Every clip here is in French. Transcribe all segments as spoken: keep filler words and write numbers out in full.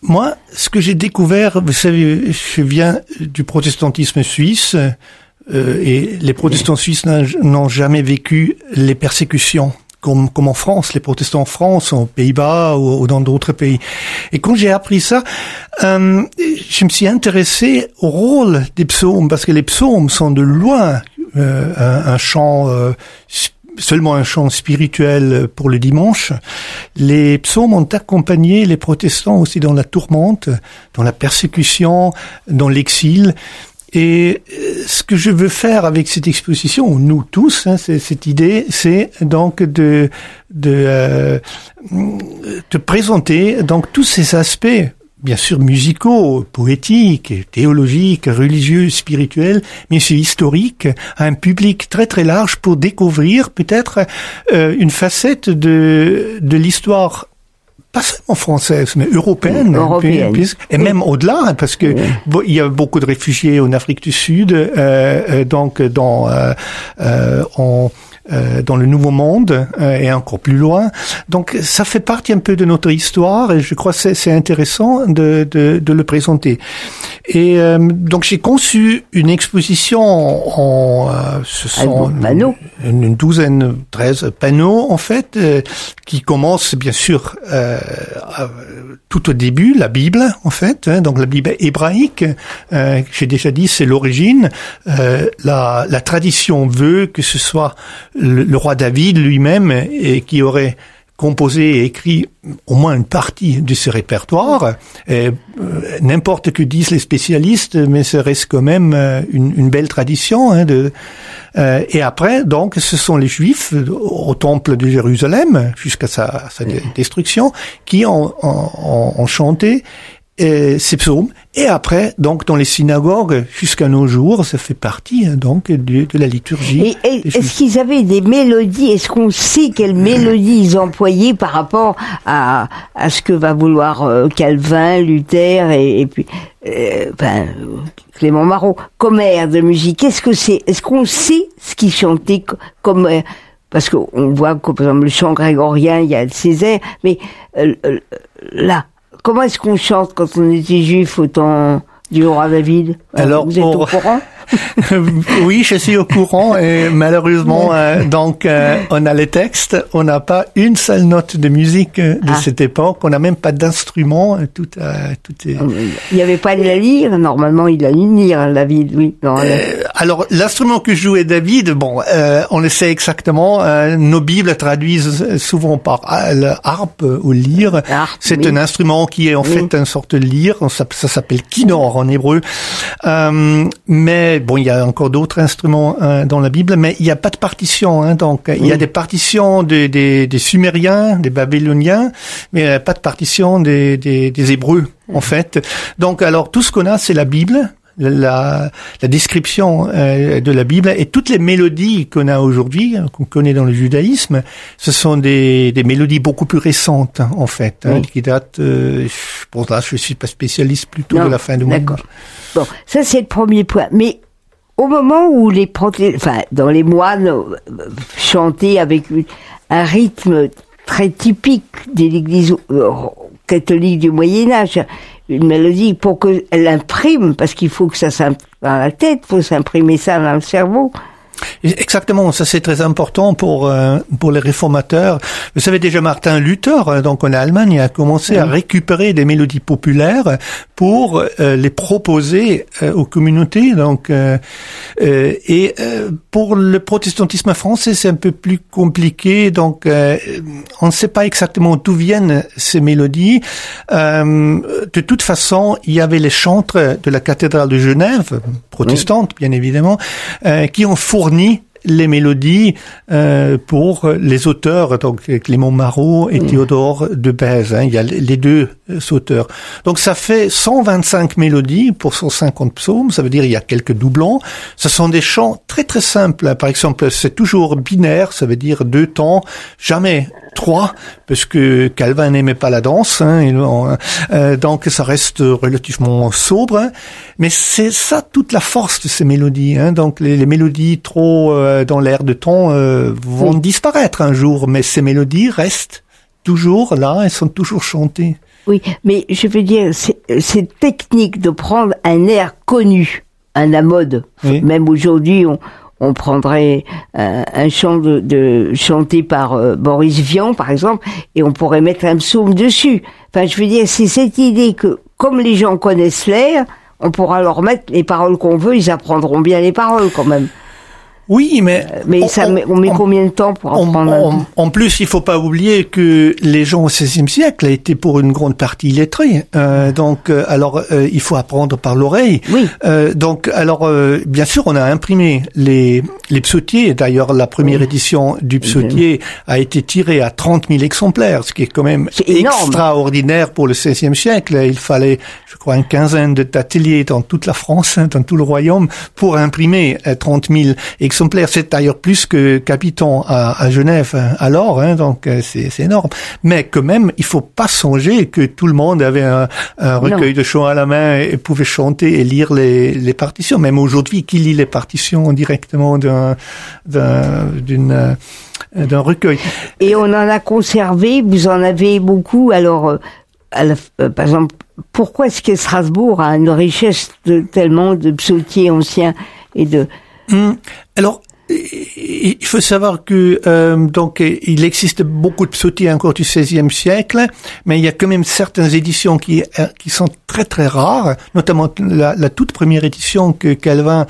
Moi, ce que j'ai découvert, vous savez, je viens du protestantisme suisse, euh, et les protestants suisses n'ont jamais vécu les persécutions. Comme, comme en France, les protestants en France, aux Pays-Bas ou, ou dans d'autres pays. Et quand j'ai appris ça, euh, je me suis intéressé au rôle des psaumes, parce que les psaumes sont de loin euh, un, un chant, euh, seulement un chant spirituel pour le dimanche. Les psaumes ont accompagné les protestants aussi dans la tourmente, dans la persécution, dans l'exil. Et ce que je veux faire avec cette exposition, nous tous, hein, c'est, cette idée, c'est donc de de, euh, de présenter donc tous ces aspects, bien sûr musicaux, poétiques, théologiques, religieux, spirituels, mais aussi historiques, à un public très très large pour découvrir peut-être euh, une facette de de l'histoire. Pas seulement française, mais européenne, européenne. Puis, et même oui. au-delà, parce que oui. bon, il y a beaucoup de réfugiés en Afrique du Sud, euh, donc dans euh, euh, en Euh, dans le Nouveau Monde euh, et encore plus loin. Donc ça fait partie un peu de notre histoire et je crois que c'est, c'est intéressant de, de, de le présenter. Et euh, donc j'ai conçu une exposition en, euh, ce sont une, une douzaine, treize panneaux en fait, euh, qui commencent bien sûr euh, euh, tout au début, la Bible en fait, hein, donc la Bible hébraïque. Euh, j'ai déjà dit c'est l'origine. Euh, la, la tradition veut que ce soit Le, le roi David lui-même, et qui aurait composé et écrit au moins une partie de ce répertoire. Et, euh, n'importe que disent les spécialistes, mais ça reste quand même euh, une, une belle tradition. Hein, de, euh, et après, donc, ce sont les Juifs au temple de Jérusalem, jusqu'à sa, sa destruction, qui ont, ont, ont chanté euh, ces psaumes. Et après, donc, dans les synagogues, jusqu'à nos jours, ça fait partie, hein, donc, de, de la liturgie. Et, et est-ce qu'ils avaient des mélodies? Est-ce qu'on sait quelles mélodies ils employaient par rapport à, à ce que va vouloir euh, Calvin, Luther et, et puis, euh, ben, Clément Marot, comme air de musique? Qu'est-ce que c'est? Est-ce qu'on sait ce qu'ils chantaient comme, euh, parce qu'on voit que, par exemple, le chant grégorien, il y a le Césaire, mais euh, euh, là, comment est-ce qu'on chante quand on était juif au temps du roi David? Alors, vous êtes pour... au courant? Oui, je suis au courant et malheureusement, euh, donc, euh, on a les textes, on n'a pas une seule note de musique de ah. cette époque, on n'a même pas d'instrument, tout, euh, tout est... Il n'y avait pas de la lyre, normalement il a une lyre, David, oui. Non, euh, alors, l'instrument que jouait David, bon, euh, on le sait exactement, euh, nos Bibles traduisent souvent par harpe ou lyre. Harpe, c'est oui. un instrument qui est en oui. fait une sorte de lyre, ça, ça s'appelle kinnor en hébreu, euh, mais bon, il y a encore d'autres instruments hein, dans la Bible, mais il n'y a pas de partition. Hein, donc, oui. il y a des partitions des, des, des Sumériens, des Babyloniens, mais il n'y a pas de partition des, des, des Hébreux, en fait. Donc, alors, tout ce qu'on a, c'est la Bible, la, la description euh, de la Bible, et toutes les mélodies qu'on a aujourd'hui, qu'on connaît dans le judaïsme, ce sont des, des mélodies beaucoup plus récentes, en fait, hein, oui. qui datent, euh, pour ça, je ne suis pas spécialiste plutôt non, de la fin du monde. D'accord. Bon, ça, c'est le premier point. Mais au moment où les proté... enfin, dans les moines euh, chantaient avec un rythme très typique de l'Église euh, catholique du Moyen Âge, une mélodie pour qu'elle imprime, parce qu'il faut que ça s'imprime dans la tête, il faut s'imprimer ça dans le cerveau. Exactement, ça c'est très important pour euh, pour les réformateurs. Vous savez déjà Martin Luther, donc en Allemagne, a commencé oui. à récupérer des mélodies populaires pour euh, les proposer euh, aux communautés. Donc euh, euh, et euh, pour le protestantisme français, c'est un peu plus compliqué. Donc euh, on ne sait pas exactement d'où viennent ces mélodies. Euh, de toute façon, il y avait les chantres de la cathédrale de Genève, protestantes oui. bien évidemment, euh, qui ont fourni les mélodies euh, pour les auteurs, donc Clément Marot et mmh. Théodore de Bèze. Hein, il y a les deux auteurs. Donc ça fait cent vingt-cinq mélodies pour cent cinquante psaumes. Ça veut dire il y a quelques doublons. Ce sont des chants très très simples. Par exemple, c'est toujours binaire. Ça veut dire deux temps, jamais trois, parce que Calvin n'aimait pas la danse. Hein, euh, donc ça reste relativement sobre. Hein, mais c'est ça toute la force de ces mélodies. Hein, donc les, les mélodies trop euh, dans l'air de temps euh, vont oui. disparaître un jour, mais ces mélodies restent toujours là, elles sont toujours chantées. Oui, mais je veux dire, c'est, cette technique de prendre un air connu, un à mode, oui. Même aujourd'hui, on, on prendrait un, un chant de, de chanté par euh, Boris Vian, par exemple, et on pourrait mettre un psaume dessus. Enfin, je veux dire, c'est cette idée que, comme les gens connaissent l'air, on pourra leur mettre les paroles qu'on veut, ils apprendront bien les paroles quand même. Oui, mais... Mais on, ça, on, on met on, combien de temps pour apprendre on, on, En plus, il faut pas oublier que les gens au seizième siècle étaient pour une grande partie illettrés. Euh, donc, euh, alors, euh, il faut apprendre par l'oreille. Oui. Euh, donc, alors, euh, bien sûr, on a imprimé les, les psautiers. D'ailleurs, la première oui. édition du psautier oui. a été tirée à trente mille exemplaires, ce qui est quand même extraordinaire pour le seizième siècle. Il fallait, je crois, une quinzaine d'ateliers dans toute la France, dans tout le royaume, pour imprimer trente mille exemplaires. C'est d'ailleurs plus que Capiton à, à Genève alors, hein, donc c'est, c'est énorme. Mais quand même, il faut pas songer que tout le monde avait un, un recueil non. de chants à la main et, et pouvait chanter et lire les, les partitions. Même aujourd'hui, qui lit les partitions directement d'un, d'un, d'une, d'un recueil. Et on en a conservé, vous en avez beaucoup. Alors, à la, euh, par exemple, pourquoi est-ce que Strasbourg a une richesse de tellement de psautiers anciens et de Hum, alors, il faut savoir que euh, donc il existe beaucoup de psautiers encore du seizième siècle, mais il y a quand même certaines éditions qui qui sont très très rares, notamment la, la toute première édition que Calvin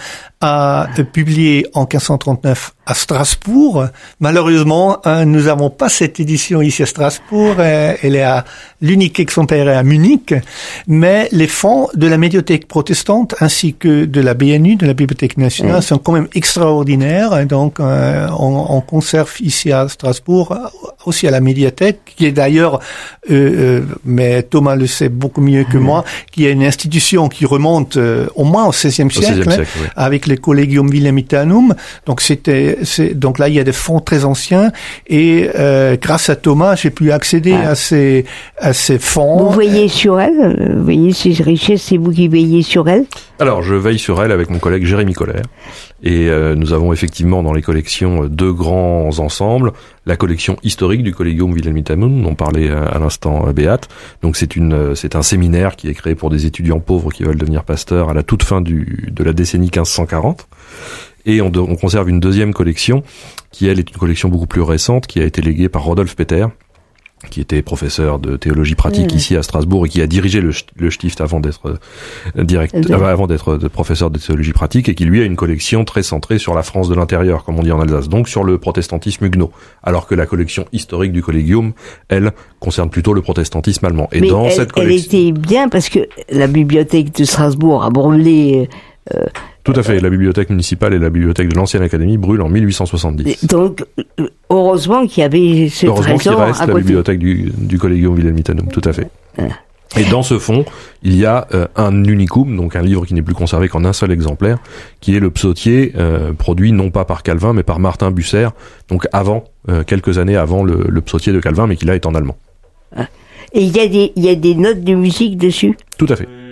a publiée en quinze cent trente-neuf à Strasbourg. Malheureusement, hein, nous n'avons pas cette édition ici à Strasbourg. Euh, elle est à l'unique exemplaire est à Munich, mais les fonds de la médiathèque protestante ainsi que de la B N U, de la Bibliothèque nationale, mmh. sont quand même extraordinaires. Donc, euh, on, on conserve ici à Strasbourg, aussi à la médiathèque, qui est d'ailleurs, euh, euh, mais Thomas le sait beaucoup mieux que mmh. moi, qui est une institution qui remonte euh, au moins au seizième siècle, siècle oui. avec le Collegium Wilhelmitanum. Donc, c'était, c'est, donc là, il y a des fonds très anciens, et euh, grâce à Thomas, j'ai pu accéder ah. à ces à ces fonds. Vous veillez sur elle, vous voyez ces richesses, c'est vous qui veillez sur elle. Alors, je veille sur elle avec mon collègue Jérémy Colère. Et euh, nous avons effectivement dans les collections deux grands ensembles. La collection historique du Collegium Wilhelmitanum, dont parlait à l'instant Béate. Donc c'est une, c'est un séminaire qui est créé pour des étudiants pauvres qui veulent devenir pasteurs à la toute fin du, de la décennie quinze cent quarante. Et on, de, on conserve une deuxième collection qui, elle, est une collection beaucoup plus récente, qui a été léguée par Rodolphe Peter, qui était professeur de théologie pratique mmh. ici à Strasbourg et qui a dirigé le, le Stift avant d'être direct, mmh. avant d'être professeur de théologie pratique, et qui lui a une collection très centrée sur la France de l'intérieur, comme on dit en Alsace, donc sur le protestantisme huguenot, alors que la collection historique du Collegium, elle, concerne plutôt le protestantisme allemand. Et mais dans elle, cette collection, elle était bien parce que la bibliothèque de Strasbourg a brûlé. Euh, Tout à fait. La bibliothèque municipale et la bibliothèque de l'ancienne académie brûlent en mille huit cent soixante-dix. Donc, heureusement qu'il y avait ce Heureusement trésor qu'il reste à la côté. bibliothèque du, du Collegium Wilhelmitanum. Tout à fait. Ah. Et dans ce fonds, il y a euh, un unicum, donc un livre qui n'est plus conservé qu'en un seul exemplaire, qui est le psautier, euh, produit non pas par Calvin, mais par Martin Bucer, donc avant, euh, quelques années avant le, le psautier de Calvin, mais qui là est en allemand. Ah. Et il y a des, il y a des notes de musique dessus? Tout à fait.